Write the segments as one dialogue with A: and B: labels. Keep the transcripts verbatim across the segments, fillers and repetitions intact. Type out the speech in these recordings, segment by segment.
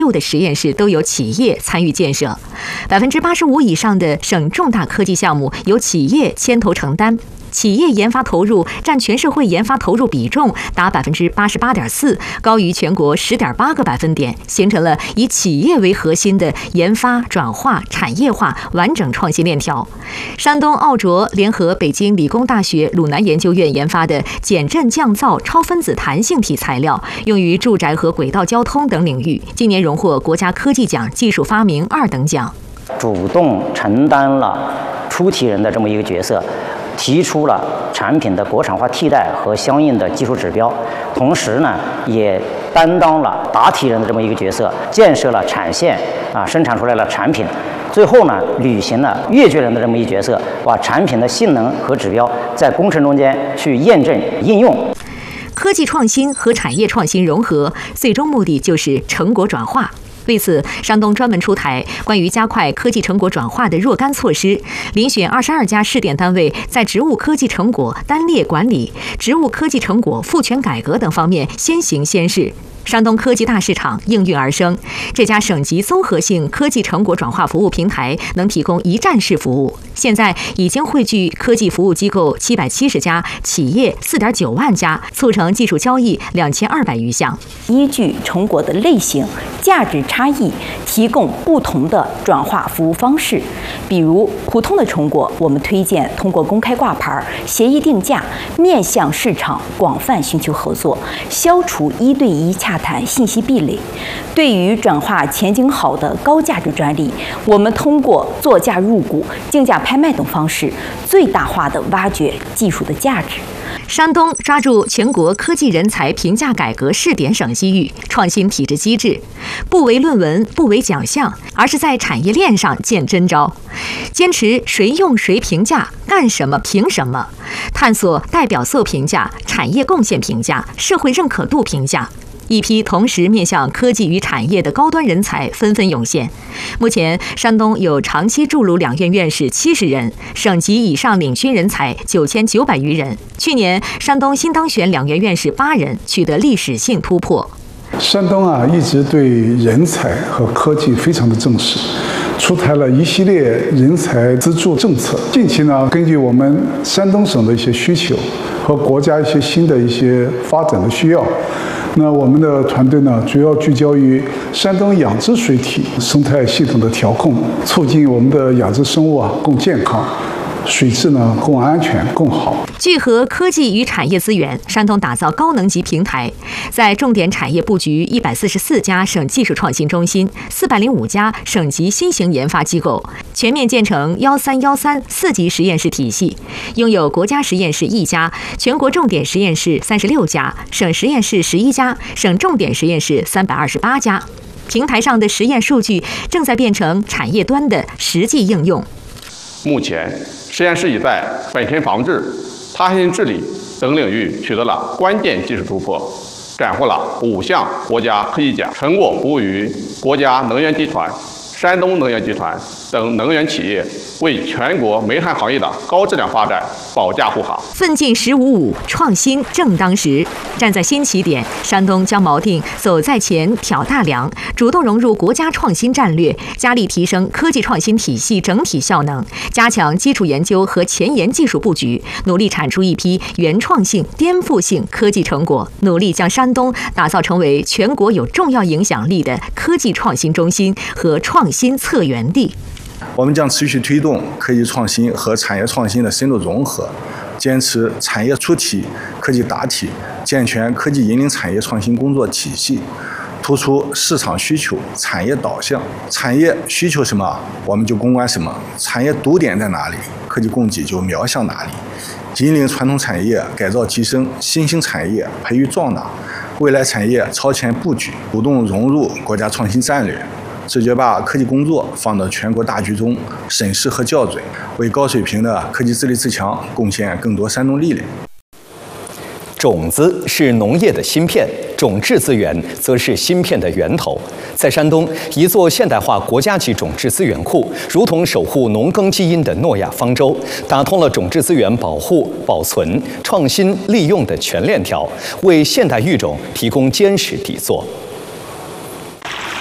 A: 六的实验室都有企业参与建设，百分之八十五以上的省重大科技项目由企业牵头承担。企业研发投入占全社会研发投入比重达百分之八十八点四，高于全国十点八个百分点，形成了以企业为核心的研发、转化、产业化完整创新链条。山东奥卓联合北京理工大学鲁南研究院研发的减震降噪超分子弹性体材料，用于住宅和轨道交通等领域，今年荣获国家科技奖技术发明二等奖。
B: 主动承担了出题人的这么一个角色，提出了产品的国产化替代和相应的技术指标，同时呢，也担当了答题人的这么一个角色，建设了产线啊，生产出来了产品，最后呢，履行了阅卷人的这么一角色，把产品的性能和指标在工程中间去验证应用。
A: 科技创新和产业创新融合，最终目的就是成果转化。为此，山东专门出台关于加快科技成果转化的若干措施，遴选二十二家试点单位，在职务科技成果单列管理、职务科技成果赋权改革等方面先行先试。山东科技大市场应运而生，这家省级综合性科技成果转化服务平台能提供一站式服务，现在已经汇聚科技服务机构七百七十家，企业四点九万家，促成技术交易两千二百余项。
C: 依据成果的类型、价值差异，提供不同的转化服务方式。比如普通的成果，我们推荐通过公开挂牌、协议定价，面向市场广泛寻求合作，消除一对一洽谈信息壁垒。对于转化前景好的高价值专利，我们通过作价入股、竞价拍卖等方式，最大化地挖掘技术的价值。
A: 山东抓住全国科技人才评价改革试点省机遇，创新体制机制，不为论文，不为奖项，而是在产业链上见真招。坚持谁用谁评价，干什么凭什么，探索代表作评价、产业贡献评价、社会认可度评价。一批同时面向科技与产业的高端人才纷纷涌现。目前，山东有长期驻鲁两院院士七十人，省级以上领军人才九千九百余人。去年，山东新当选两院院士八人，取得历史性突破。
D: 山东啊，一直对人才和科技非常的重视，出台了一系列人才资助政策。近期呢，根据我们山东省的一些需求和国家一些新的一些发展的需要，那我们的团队呢，主要聚焦于山东养殖水体生态系统的调控，促进我们的养殖生物啊更健康，水质呢更安全更好。
A: 聚合科技与产业资源，山东打造高能级平台，在重点产业布局一百四十四家省技术创新中心、四百零五家省级新型研发机构，全面建成幺三幺三四级实验室体系，拥有国家实验室一家，全国重点实验室三十六家，省实验室十一家，省重点实验室三百二十八家。平台上的实验数据正在变成产业端的实际应用。
E: 目前，实验室已在本身防治、他信治理等领域取得了关键技术突破，斩获了五项国家科技奖，成果服务于国家能源集团、山东能源集团等能源企业，为全国煤炭行业的高质量发展保驾护航。
A: 奋进十五五，创新正当时。站在新起点，山东将锚定走在前、挑大梁，主动融入国家创新战略，加力提升科技创新体系整体效能，加强基础研究和前沿技术布局，努力产出一批原创性、颠覆性科技成果，努力将山东打造成为全国有重要影响力的科技创新中心和创新策源地。
F: 我们将持续推动科技创新和产业创新的深度融合，坚持产业出题、科技答题，健全科技引领产业创新工作体系，突出市场需求、产业导向。产业需求什么，我们就攻关什么；产业堵点在哪里，科技供给就瞄向哪里。引领传统产业改造提升，新兴产业培育壮大，未来产业超前布局，主动融入国家创新战略。直接把科技工作放到全国大局中审视和校准，为高水平的科技自立自强贡献更多山东力量。
G: 种子是农业的芯片，种质资源则是芯片的源头。在山东，一座现代化国家级种质资源库，如同守护农耕基因的诺亚方舟，打通了种质资源保护、保存、创新、利用的全链条，为现代育种提供坚实底座。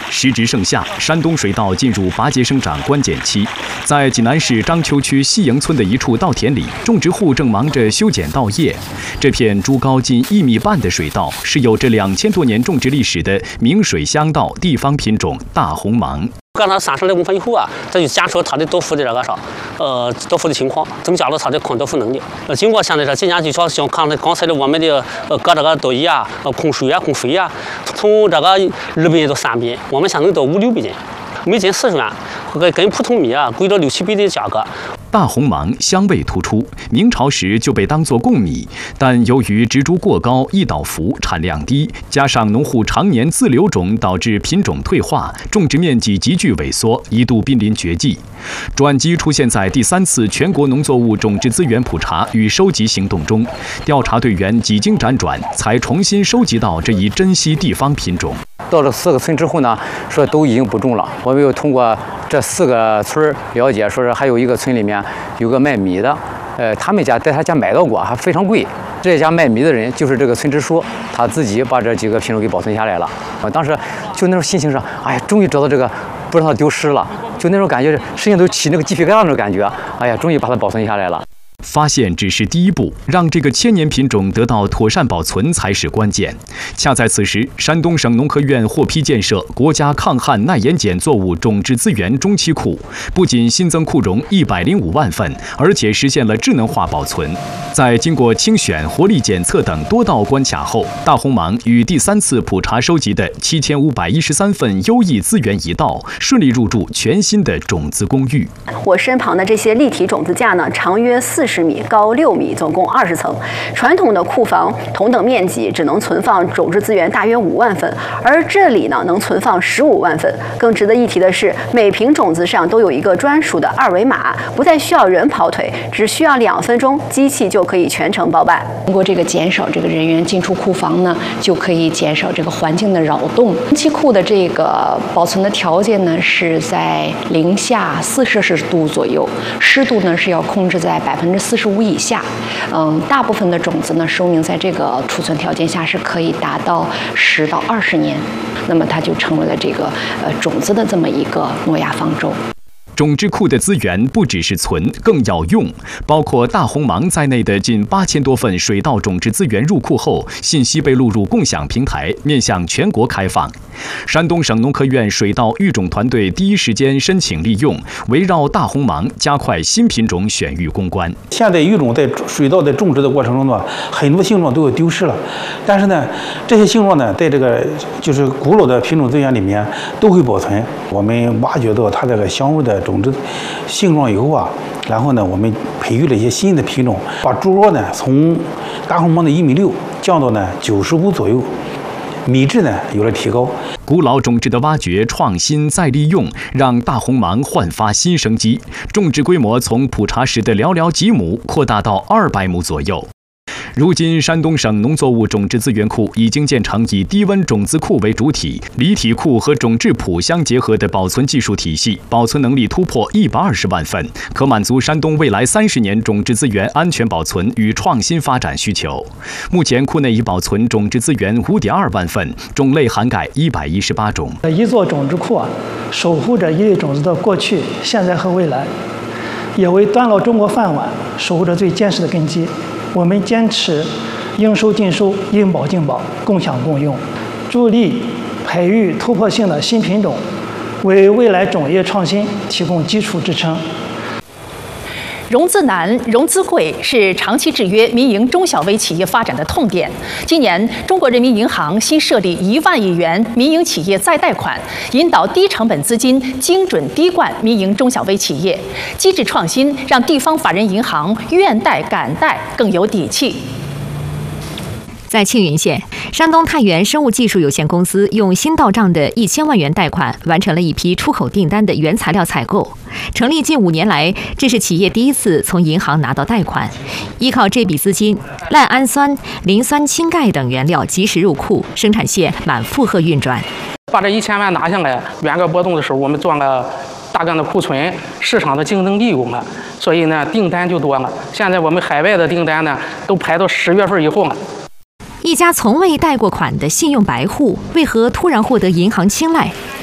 H: 时值盛夏，山东水稻进入拔节生长关键期。在济南市章丘区西营村的一处稻田里，种植户正忙着修剪稻叶。这片株高近一米半的水稻，是有着两千多年种植历史的明水乡稻地方品种大红芒。
I: 干了三十来公分以后啊，这就检测它的豆腐的这个啥，呃，豆腐的情况，增加了它的抗豆腐能力。呃，经过现在这几年就说像看刚才的我们的呃搁这个豆叶啊，呃控水啊、控肥啊，从这个二倍到三倍，我们现在到五六倍斤，每斤四十元，跟跟普通米啊贵了六七倍的价格。
H: 大红芒香味突出，明朝时就被当作贡米，但由于植株过高、易倒伏、产量低，加上农户常年自留种，导致品种退化，种植面积急剧萎缩，一度濒临绝迹。转机出现在第三次全国农作物种植资源普查与收集行动中，调查队员几经辗转，才重新收集到这一珍稀地方品种。
J: 到了四个村之后呢，说都已经不种了。我们又通过这四个村了解，说是还有一个村里面有个卖米的，呃，他们家在他家买到过，还非常贵。这家卖米的人就是这个村支书，他自己把这几个品种给保存下来了。我当时就那种心情上，哎呀，终于找到这个，不让它丢失了，就那种感觉，身上都起那个鸡皮疙瘩那种感觉。哎呀，终于把它保存下来了。
H: 发现只是第一步，让这个千年品种得到妥善保存才是关键。恰在此时，山东省农科院获批建设国家抗旱耐盐碱作物种植资源中期库，不仅新增库容一百零五万份，而且实现了智能化保存。在经过清选、活力检测等多道关卡后，大红芒与第三次普查收集的七千五百一十三份优异资源一道，顺利入驻全新的种子公寓。
K: 我身旁的这些立体种子架呢，长约四十米，高六米，总共二十层。传统的库房同等面积只能存放种质资源大约五万份，而这里呢能存放十五万份。更值得一提的是，每瓶种子上都有一个专属的二维码，不再需要人跑腿，只需要两分钟，机器就可以全程包办。
L: 通过这个减少这个人员进出库房呢，就可以减少这个环境的扰动。中期库的这个保存的条件呢是在零下四摄氏度左右，湿度呢是要控制在百分之四十五以下。嗯，大部分的种子呢，寿命在这个储存条件下是可以达到十到二十年，那么它就成为了这个呃种子的这么一个诺亚方舟。
H: 种质库的资源不只是存，更要用。包括大红芒在内的近八千多份水稻种质资源入库后，信息被录入共享平台，面向全国开放。山东省农科院水稻育种团队第一时间申请利用，围绕大红芒加快新品种选育攻关。
M: 现在育种在水稻在种植的过程中呢，很多性状都有丢失了，但是呢，这些性状呢，在这个就是古老的品种资源里面都会保存。我们挖掘到它这个香味的种子性状以后啊，然后呢，我们培育了一些新的品种，把株落呢从大红芒的一米六降到呢九十五左右，米质呢有了提高。
H: 古老种质的挖掘、创新再利用，让大红芒焕发新生机。种植规模从普查时的寥寥几亩扩大到二百亩左右。如今，山东省农作物种质资源库已经建成以低温种子库为主体、离体库和种质谱相结合的保存技术体系，保存能力突破一百二十万份，可满足山东未来三十年种质资源安全保存与创新发展需求。目前，库内已保存种质资源五点二万份，种类涵盖一百一十八种。
N: 一座种质库啊，守护着一类种子的过去、现在和未来，也为端牢中国饭碗守护着最坚实的根基。我们坚持应收尽收、应保尽保、共享共用，助力培育突破性的新品种，为未来种业创新提供基础支撑。
O: 融资难、融资贵是长期制约民营中小微企业发展的痛点。今年，中国人民银行新设立一万亿元民营企业再贷款，引导低成本资金精准滴灌民营中小微企业。机制创新让地方法人银行愿贷敢贷更有底气。
A: 在庆云县，山东太原生物技术有限公司用新到账的一千万元贷款，完成了一批出口订单的原材料采购。成立近五年来，这是企业第一次从银行拿到贷款。依靠这笔资金，赖氨酸、磷酸氢钙等原料及时入库，生产线满负荷运转。
P: 把这一千万拿下来，原价波动的时候，我们做了大量的库存，市场的竞争利用了，所以呢，订单就多了。现在我们海外的订单呢，都排到十月份以后了。
A: 一家从未贷过款的信用白户，为何突然获得银行青睐？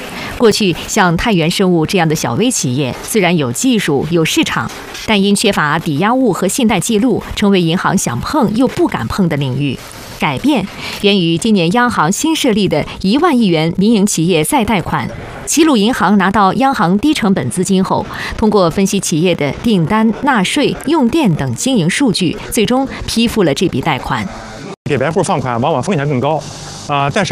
A: 过去，像太原生物这样的小微企业，虽然有技术、有市场，但因缺乏抵押物和信贷记录，成为银行想碰又不敢碰的领域。改变源于今年央行新设立的一万亿元民营企业再贷款。齐鲁银行拿到央行低成本资金后，通过分析企业的订单、纳税、用电等经营数据，最终批复了这笔贷款。
Q: 给白户放款往往风险更高，啊、呃，但是